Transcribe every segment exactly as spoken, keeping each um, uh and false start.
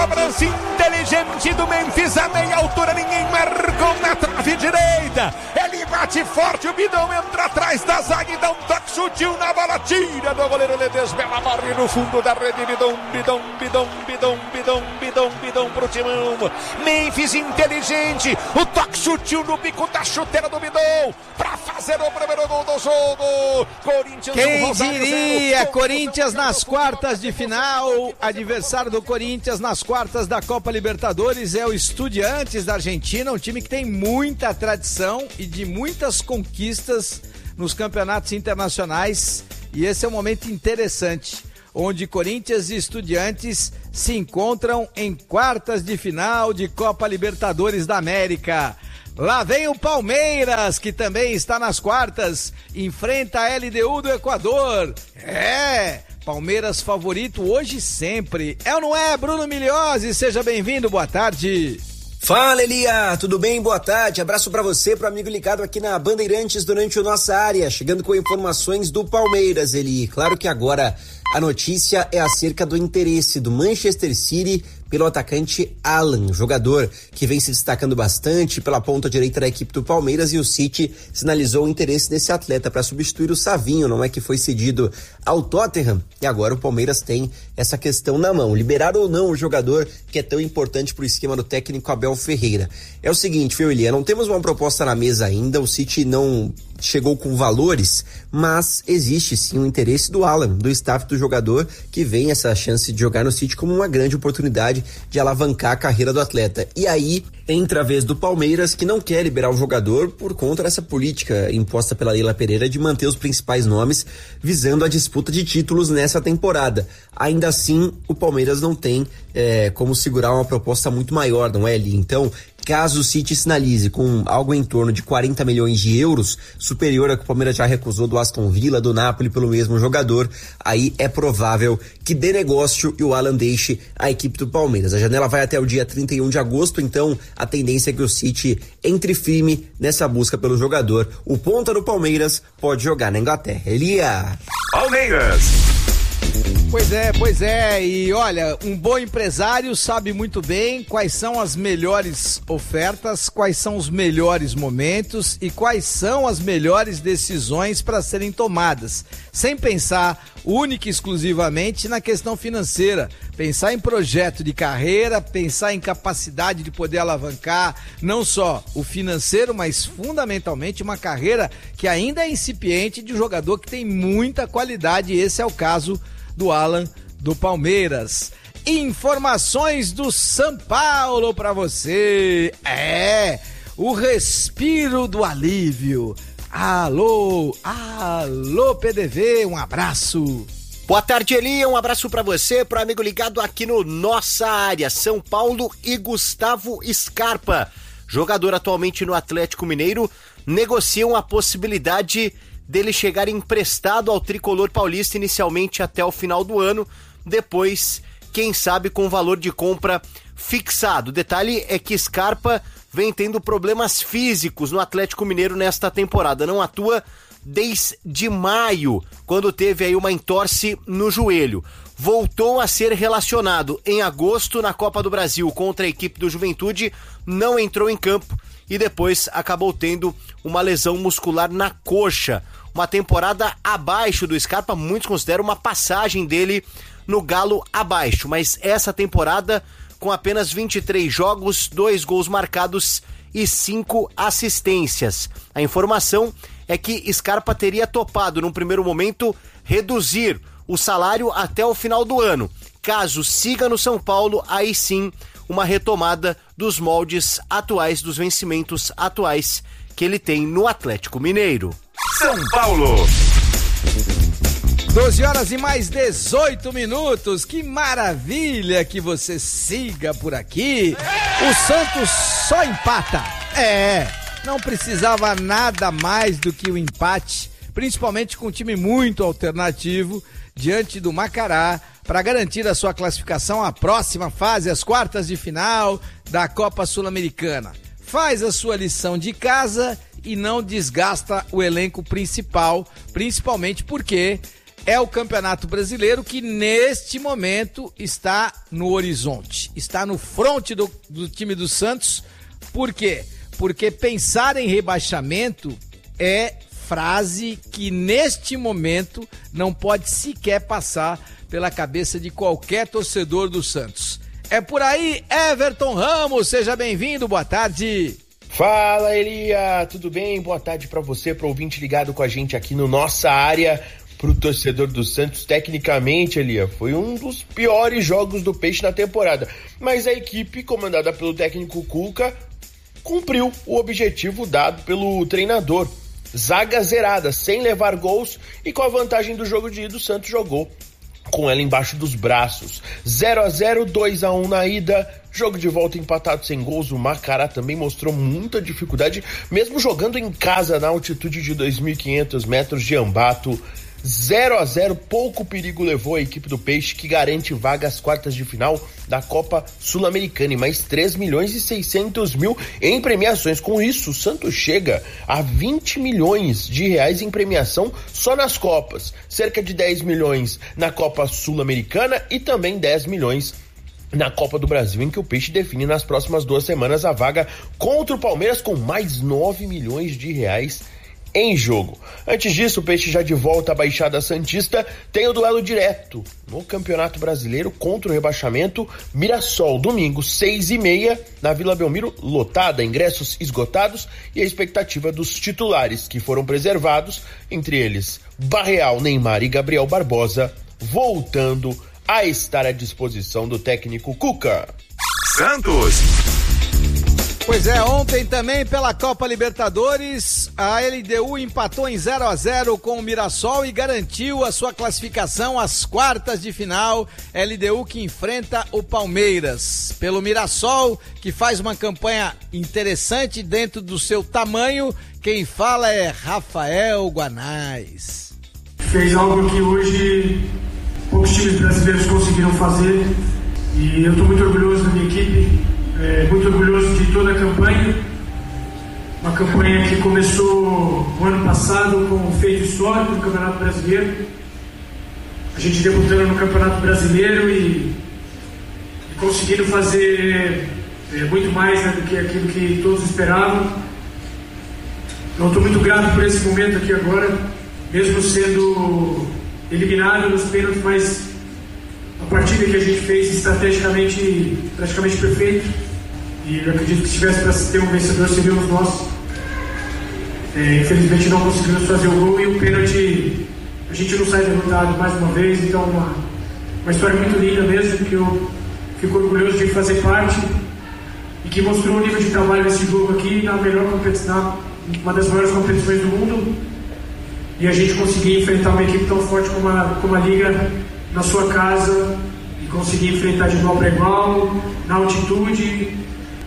cobrança inteligente do Memphis, a meia altura, ninguém marcou na trave direita. Ele bate forte, o Bidão entra atrás da zaga e dá um toque sutil na bola, tira do goleiro Ledesma, morre no fundo da rede. Bidão, Bidão, Bidão, Bidão, Bidão, Bidão, Bidão pro timão. Memphis inteligente, o toque sutil no bico da chuteira do Bidão pra fazer o primeiro gol do jogo. Corinthians, quem um, diria, zero. Corinthians nas quartas de final, adversário do Corinthians nas quartas da Copa Libertadores é o Estudiantes da Argentina, um time que tem muita tradição e de muitas conquistas nos campeonatos internacionais, e esse é um momento interessante, onde Corinthians e Estudiantes se encontram em quartas de final de Copa Libertadores da América. Lá vem o Palmeiras, que também está nas quartas, enfrenta a L D U do Equador. É, Palmeiras favorito hoje e sempre. É ou não é, Bruno Migliozzi? Seja bem-vindo, boa tarde. Fala, Elia, tudo bem? Boa tarde, abraço pra você, pro amigo ligado aqui na Bandeirantes durante o Nossa Área, chegando com informações do Palmeiras, Eli. Claro que agora a notícia é acerca do interesse do Manchester City pelo atacante Alan, jogador que vem se destacando bastante pela ponta direita da equipe do Palmeiras, e o City sinalizou o interesse nesse atleta para substituir o Savinho, não é, que foi cedido ao Tottenham, e agora o Palmeiras tem essa questão na mão, liberar ou não o jogador que é tão importante para o esquema do técnico Abel Ferreira. É o seguinte, viu, Elia, não temos uma proposta na mesa ainda, o City não chegou com valores, mas existe sim o interesse do Alan, do staff do jogador, que vem essa chance de jogar no City como uma grande oportunidade de alavancar a carreira do atleta. E aí entra a vez do Palmeiras, que não quer liberar o jogador por conta dessa política imposta pela Leila Pereira de manter os principais nomes visando a disputa de títulos nessa temporada. Ainda assim, o Palmeiras não tem é, como segurar uma proposta muito maior, não é, Eli? Então, caso o City sinalize com algo em torno de quarenta milhões de euros, superior ao que o Palmeiras já recusou do Aston Villa, do Napoli pelo mesmo jogador, aí é provável que dê negócio e o Alan deixe a equipe do Palmeiras. A janela vai até o dia trinta e um de agosto, então a tendência é que o City entre firme nessa busca pelo jogador. O ponta do Palmeiras pode jogar na Inglaterra. Elia! Palmeiras! Pois é, pois é, e olha, um bom empresário sabe muito bem quais são as melhores ofertas, quais são os melhores momentos e quais são as melhores decisões para serem tomadas, sem pensar única e exclusivamente na questão financeira, pensar em projeto de carreira, pensar em capacidade de poder alavancar não só o financeiro, mas fundamentalmente uma carreira que ainda é incipiente, de um jogador que tem muita qualidade, e esse é o caso do Alan do Palmeiras. Informações do São Paulo para você. É, o respiro do alívio. Alô, alô P D V, um abraço. Boa tarde, Eli, um abraço para você, pro amigo ligado aqui no Nossa Área. São Paulo e Gustavo Scarpa, jogador atualmente no Atlético Mineiro, negociam a possibilidade dele chegar emprestado ao tricolor paulista inicialmente até o final do ano, depois, quem sabe, com valor de compra fixado. O detalhe é que Scarpa vem tendo problemas físicos no Atlético Mineiro nesta temporada, não atua desde maio, quando teve aí uma entorse no joelho. Voltou a ser relacionado em agosto na Copa do Brasil contra a equipe do Juventude, não entrou em campo e depois acabou tendo uma lesão muscular na coxa. Uma temporada abaixo do Scarpa, muitos consideram uma passagem dele no Galo abaixo, mas essa temporada com apenas vinte e três jogos, dois gols marcados e cinco assistências. A informação é que Scarpa teria topado num primeiro momento reduzir o salário até o final do ano. Caso siga no São Paulo, aí sim uma retomada dos moldes atuais, dos vencimentos atuais que ele tem no Atlético Mineiro. São Paulo. doze horas e mais dezoito minutos. Que maravilha que você siga por aqui. O Santos só empata. É, não precisava nada mais do que o empate, principalmente com um time muito alternativo diante do Macará, para garantir a sua classificação à próxima fase, as quartas de final da Copa Sul-Americana. Faz a sua lição de casa e não desgasta o elenco principal, principalmente porque é o Campeonato Brasileiro que neste momento está no horizonte, está no fronte do, do time do Santos. Por quê? Porque pensar em rebaixamento é frase que neste momento não pode sequer passar pela cabeça de qualquer torcedor do Santos. É por aí, Everton Ramos, seja bem-vindo, boa tarde. Fala, Elia, tudo bem? Boa tarde pra você, pro ouvinte ligado com a gente aqui no Nossa Área. Pro torcedor do Santos, tecnicamente, Elia, foi um dos piores jogos do Peixe na temporada, mas a equipe, comandada pelo técnico Cuca, cumpriu o objetivo dado pelo treinador. Zaga zerada, sem levar gols e com a vantagem do jogo de ida, o Santos jogou com ela embaixo dos braços. zero a zero, dois a um na ida, jogo de volta empatado sem gols. O Macará também mostrou muita dificuldade, mesmo jogando em casa na altitude de dois mil e quinhentos metros de Ambato. zero a zero, pouco perigo levou a equipe do Peixe, que garante vaga às quartas de final da Copa Sul-Americana e mais três milhões e seiscentos mil em premiações. Com isso, o Santos chega a vinte milhões de reais em premiação só nas Copas, cerca de dez milhões na Copa Sul-Americana e também dez milhões na Copa do Brasil, em que o Peixe define nas próximas duas semanas a vaga contra o Palmeiras, com mais nove milhões de reais em jogo. Antes disso, o Peixe já de volta à Baixada Santista tem o duelo direto no Campeonato Brasileiro contra o rebaixamento. Mirassol, domingo, seis e meia, na Vila Belmiro, lotada, ingressos esgotados e a expectativa dos titulares que foram preservados, entre eles Barreal, Neymar e Gabriel Barbosa, voltando a estar à disposição do técnico Cuca. Santos. Pois é, ontem também pela Copa Libertadores, a L D U empatou em zero a zero com o Mirassol e garantiu a sua classificação às quartas de final. L D U que enfrenta o Palmeiras. Pelo Mirassol, que faz uma campanha interessante dentro do seu tamanho, quem fala é Rafael Guanais. Fez algo que hoje poucos times brasileiros conseguiram fazer e eu estou muito orgulhoso da minha equipe. É, muito orgulhoso de toda a campanha, uma campanha que começou no ano passado com um feito histórico no Campeonato Brasileiro, a gente debutando no Campeonato Brasileiro e, e conseguindo fazer é, muito mais, né, do que aquilo que todos esperavam. Então estou muito grato por esse momento aqui agora, mesmo sendo eliminado nos pênaltis, mas a partida que a gente fez estrategicamente praticamente perfeito. E eu acredito que se tivesse para ter um vencedor seríamos nós. É, infelizmente não conseguimos fazer o gol e o pênalti a gente não sai derrotado mais uma vez. Então uma, uma história muito linda mesmo, que eu fico orgulhoso de fazer parte e que mostrou o nível de trabalho desse jogo aqui na melhor competição, uma das maiores competições do mundo, e a gente conseguir enfrentar uma equipe tão forte como a, como a Liga na sua casa e conseguir enfrentar de igual para igual, na altitude.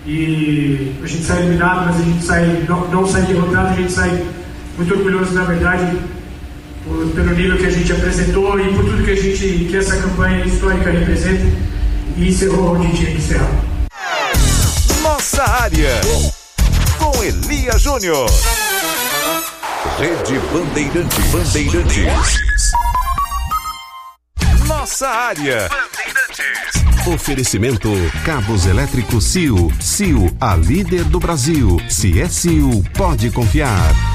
E a gente sai eliminado, mas a gente sai, não, não sai derrotado, a gente sai muito orgulhoso, na verdade, por, pelo nível que a gente apresentou e por tudo que a gente, que essa campanha histórica representa. E encerrou onde tinha que encerrar. Nossa Área, com Elia Júnior. Rede Bandeirantes. Bandeirantes. Nossa Área. Oferecimento Cabos Elétricos C I O. C I O, a líder do Brasil. Se é C I O, pode confiar.